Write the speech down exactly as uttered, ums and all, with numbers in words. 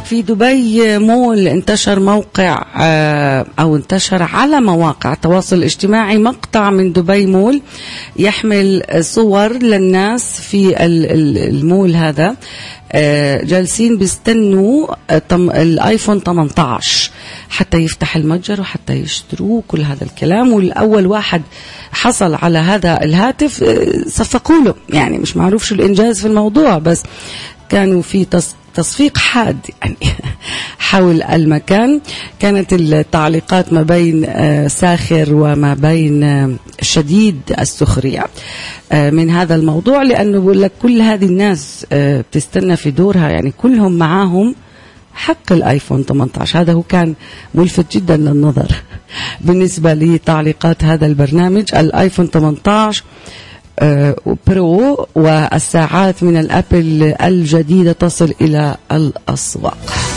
في دبي مول انتشر موقع أو انتشر على مواقع التواصل الاجتماعي مقطع من دبي مول يحمل صور للناس في المول هذا جالسين بيستنوا الآيفون ثمانية عشر حتى يفتح المتجر وحتى يشتروه كل هذا الكلام. والأول واحد حصل على هذا الهاتف صفقوا له، يعني مش معروف شو الإنجاز في الموضوع، بس كانوا في تصفيق حاد يعني حول المكان. كانت التعليقات ما بين ساخر وما بين شديد السخرية من هذا الموضوع، لأنه بقول لك كل هذه الناس بتستنى في دورها، يعني كلهم معاهم حق الآيفون ثمانية عشر. هذا هو كان ملفت جدا للنظر بالنسبة لتعليقات هذا البرنامج. الآيفون ثمانية عشر برو والساعات من الأبل الجديدة تصل إلى الأسواق.